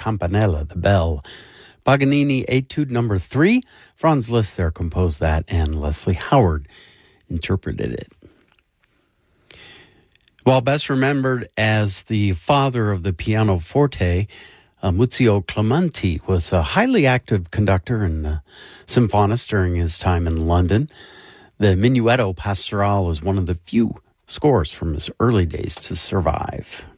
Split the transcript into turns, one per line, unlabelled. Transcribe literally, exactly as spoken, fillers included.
Campanella, the bell. Paganini Etude number three. Franz Liszt there composed that, and Leslie Howard interpreted it. While best remembered as the father of the pianoforte, uh, Muzio Clementi was a highly active conductor and uh, symphonist during his time in London. The Minuetto Pastorale was one of the few scores from his early days to survive.